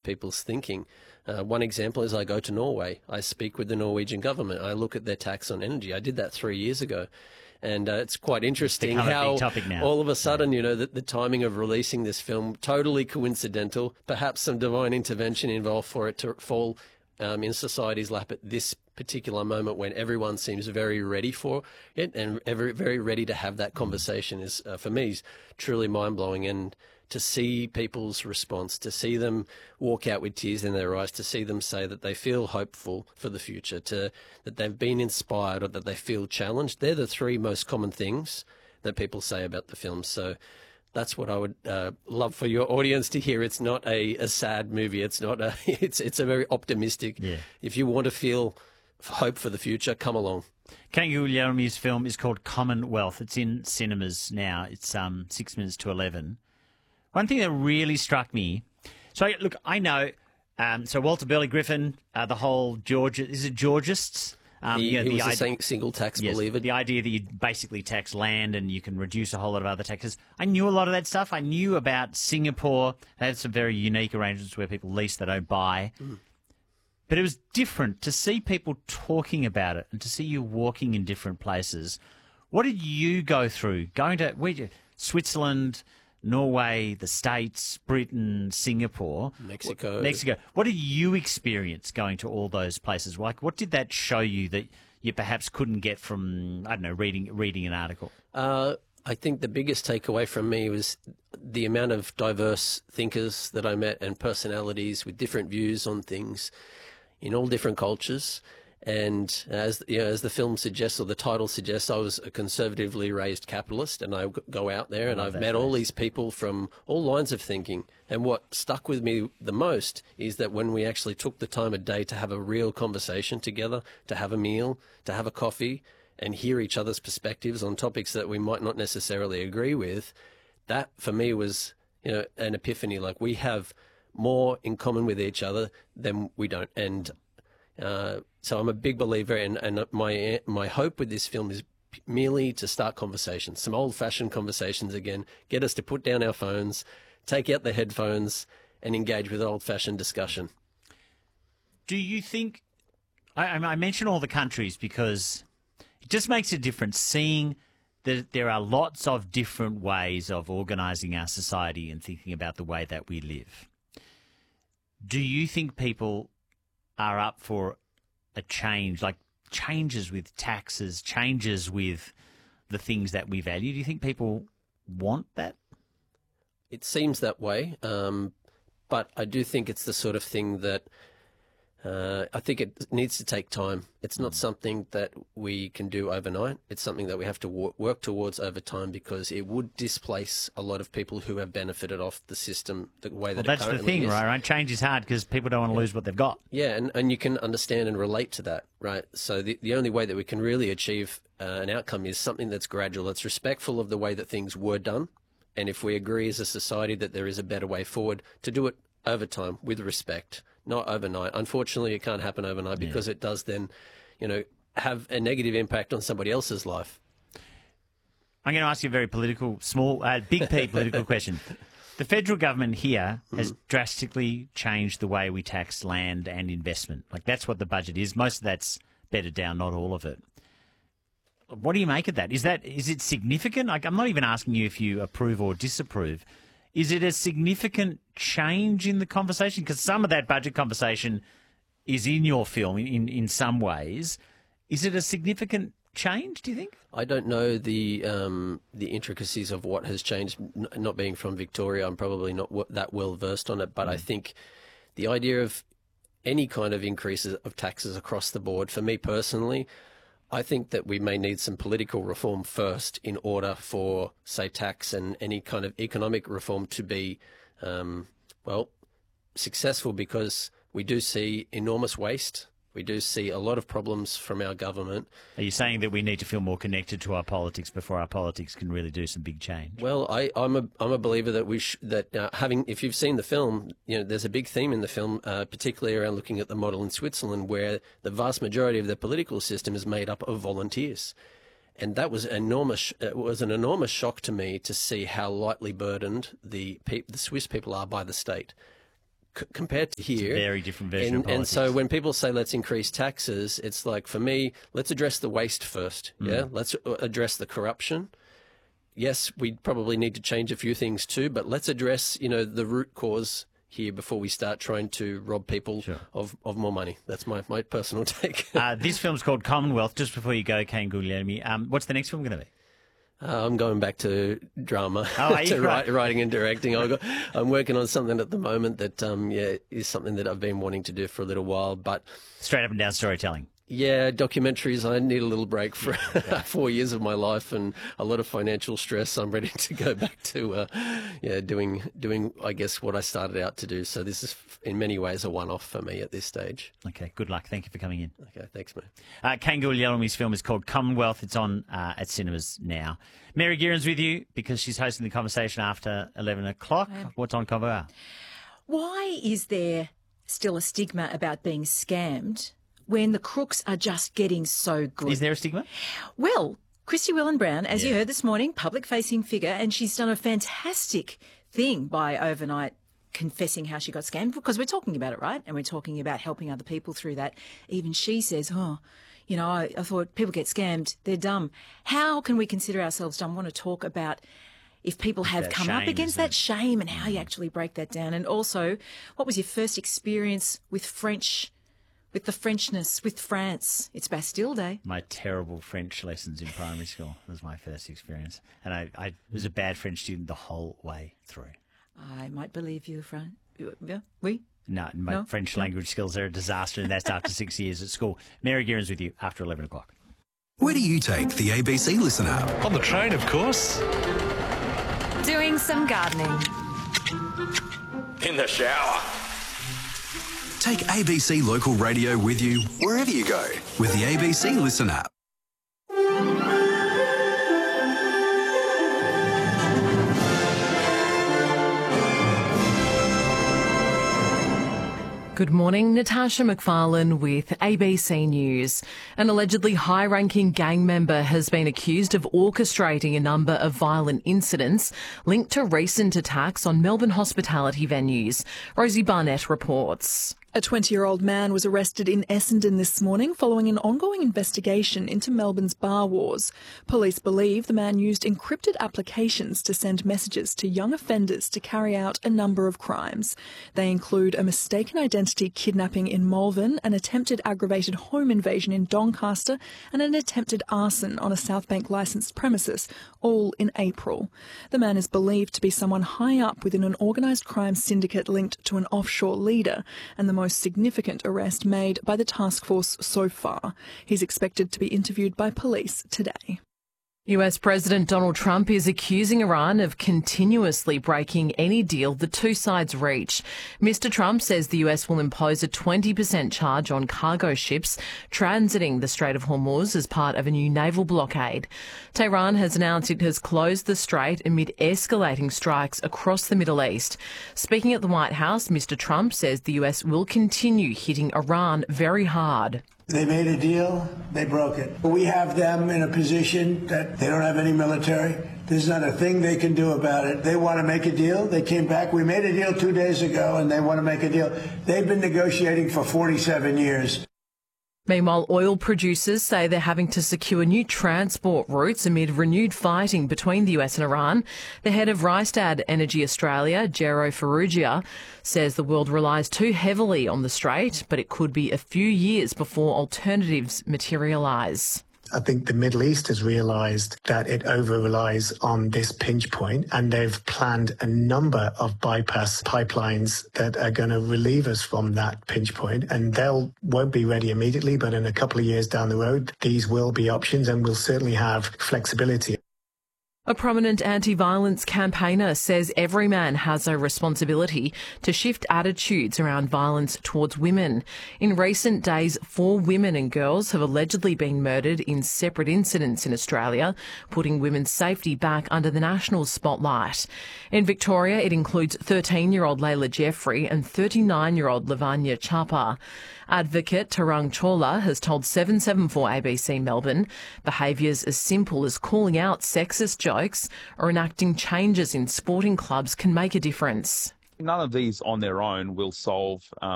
people's thinking. One example is I go to Norway. I speak with the Norwegian government. I look at their tax on energy. I did that 3 years ago. And it's quite interesting how all of a sudden, the timing of releasing this film, totally coincidental, perhaps some divine intervention involved for it to fall in society's lap at this particular moment when everyone seems very ready for it and very ready to have that conversation is, for me, is truly mind-blowing. And to see people's response, to see them walk out with tears in their eyes, to see them say that they feel hopeful for the future, that they've been inspired or that they feel challenged, they're the three most common things that people say about the film. So that's what I would love for your audience to hear. It's not a sad movie. It's not it's a very optimistic. Yeah. If you want to feel hope for the future, come along. Ken Guillermi's film is called Commonwealth. It's in cinemas now. It's 6 minutes to 11. One thing that really struck me, so look, I know, so Walter Burley Griffin, the whole Georgists? He was a single tax believer. The idea that you basically tax land and you can reduce a whole lot of other taxes. I knew a lot of that stuff. I knew about Singapore. They had some very unique arrangements where people lease, they don't buy. But it was different to see people talking about it and to see you walking in different places. What did you go through? Going to Switzerland, Norway, the States, Britain, Singapore, Mexico. What did you experience going to all those places? Like, what did that show you that you perhaps couldn't get from, I don't know, reading an article? I think the biggest takeaway from me was the amount of diverse thinkers that I met and personalities with different views on things in all different cultures. And as the film suggests, or the title suggests, I was a conservatively raised capitalist, and I go out there and I've met all these people from all lines of thinking. And what stuck with me the most is that when we actually took the time of day to have a real conversation together, to have a meal, to have a coffee, and hear each other's perspectives on topics that we might not necessarily agree with, that for me was, an epiphany. Like, we have more in common with each other than we don't. And so I'm a big believer, and my hope with this film is merely to start conversations, some old-fashioned conversations again, get us to put down our phones, take out the headphones, and engage with old-fashioned discussion. Do you think, I mention all the countries because it just makes a difference seeing that there are lots of different ways of organising our society and thinking about the way that we live. Do you think people are up for a change, like changes with taxes, changes with the things that we value? Do you think people want that? It seems that way, but I do think it's the sort of thing that I think it needs to take time. It's not something that we can do overnight. It's something that we have to work towards over time, because it would displace a lot of people who have benefited off the system the way that it currently is. That's the thing, right? Change is hard because people don't want to lose what they've got. Yeah, and you can understand and relate to that, right? So the only way that we can really achieve an outcome is something that's gradual, that's respectful of the way that things were done. And if we agree as a society that there is a better way forward, to do it over time with respect, not overnight. Unfortunately, it can't happen overnight because it does then, have a negative impact on somebody else's life. I'm going to ask you a very big P political question. The federal government here has drastically changed the way we tax land and investment. Like, that's what the budget is. Most of that's bedded down, not all of it. What do you make of that? Is it significant? Like, I'm not even asking you if you approve or disapprove. Is it a significant change in the conversation? Because some of that budget conversation is in your film in some ways. Is it a significant change, do you think? I don't know the intricacies of what has changed. Not being from Victoria, I'm probably not that well versed on it, but I think the idea of any kind of increases of taxes across the board, for me personally, I think that we may need some political reform first in order for, say, tax and any kind of economic reform to be, successful, because we do see enormous waste. We do see a lot of problems from our government. Are you saying that we need to feel more connected to our politics before our politics can really do some big change? Well, I'm a believer that if you've seen the film, there's a big theme in the film, particularly around looking at the model in Switzerland, where the vast majority of their political system is made up of volunteers. And that was enormous. It was an enormous shock to me to see how lightly burdened the Swiss people are by the state, compared to here. Very different version of politics. And so when people say let's increase taxes, it's like, for me, let's address the waste first. Yeah, let's address the corruption. Yes, we probably need to change a few things too, but let's address, the root cause here before we start trying to rob people of more money. That's my personal take. This film's called Commonwealth. Just before you go, Kane Guglielmi, what's the next film going to be? I'm going back to drama, to writing and directing. I'm working on something at the moment that is something that I've been wanting to do for a little while. But straight up and down storytelling. Yeah, documentaries. I need a little break for 4 years of my life and a lot of financial stress. I'm ready to go back to doing I guess what I started out to do. So this is in many ways a one-off for me at this stage. Okay, good luck. Thank you for coming in. Okay, thanks, mate. Kane Guglielmi's film is called Commonwealth. It's on at cinemas now. Mary Gearon's with you because she's hosting the conversation after 11 o'clock. What's on Convo Hour? Why is there still a stigma about being scammed when the crooks are just getting so good? Is there a stigma? Well, Christy Welland-Brown, as you heard this morning, public-facing figure, and she's done a fantastic thing by overnight confessing how she got scammed, because we're talking about it, right? And we're talking about helping other people through that. Even she says, I thought people get scammed, they're dumb. How can we consider ourselves dumb? I want to talk about if people have that come shame, up against that shame and how you actually break that down. And also, what was your first experience with French? With the Frenchness, with France. It's Bastille Day. My terrible French lessons in primary school was my first experience. And I was a bad French student the whole way through. I might believe you, Fran. Yeah, oui? No, my French language skills are a disaster, and that's after 6 years at school. Mary Gearon's with you after 11 o'clock. Where do you take the ABC Listen app? On the train, of course. Doing some gardening. In the shower. Take ABC Local Radio with you wherever you go with the ABC Listen app. Good morning, Natasha McFarlane with ABC News. An allegedly high-ranking gang member has been accused of orchestrating a number of violent incidents linked to recent attacks on Melbourne hospitality venues. Rosie Barnett reports. A 20-year-old man was arrested in Essendon this morning following an ongoing investigation into Melbourne's bar wars. Police believe the man used encrypted applications to send messages to young offenders to carry out a number of crimes. They include a mistaken identity kidnapping in Malvern, an attempted aggravated home invasion in Doncaster, and an attempted arson on a South Bank licensed premises, all in April. The man is believed to be someone high up within an organised crime syndicate linked to an offshore leader, and the most significant arrest made by the task force so far. He's expected to be interviewed by police today. US President Donald Trump is accusing Iran of continuously breaking any deal the two sides reach. Mr. Trump says the US will impose a 20% charge on cargo ships transiting the Strait of Hormuz as part of a new naval blockade. Tehran has announced it has closed the strait amid escalating strikes across the Middle East. Speaking at the White House, Mr. Trump says the US will continue hitting Iran very hard. They made a deal, they broke it. We have them in a position that they don't have any military. There's not a thing they can do about it. They want to make a deal. They came back. We made a deal 2 days ago, and they want to make a deal. They've been negotiating for 47 years. Meanwhile, oil producers say they're having to secure new transport routes amid renewed fighting between the US and Iran. The head of Rystad Energy Australia, Gero Farrugia, says the world relies too heavily on the strait, but it could be a few years before alternatives materialise. I think the Middle East has realised that it over-relies on this pinch point, and they've planned a number of bypass pipelines that are going to relieve us from that pinch point, and won't be ready immediately, but in a couple of years down the road, these will be options and will certainly have flexibility. A prominent anti-violence campaigner says every man has a responsibility to shift attitudes around violence towards women. In recent days, 4 women and girls have allegedly been murdered in separate incidents in Australia, putting women's safety back under the national spotlight. In Victoria, it includes 13-year-old Layla Jeffrey and 39-year-old Lavanya Chapa. Advocate Tarang Chawla has told 774 ABC Melbourne behaviours as simple as calling out sexist jokes or enacting changes in sporting clubs can make a difference. None of these on their own will solve